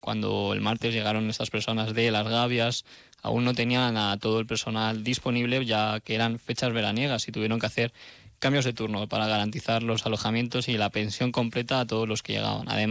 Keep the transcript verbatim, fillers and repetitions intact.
Cuando el martes llegaron estas personas de Las Gavias, aún no tenían a todo el personal disponible, ya que eran fechas veraniegas y tuvieron que hacer cambios de turno para garantizar los alojamientos y la pensión completa a todos los que llegaban. Además,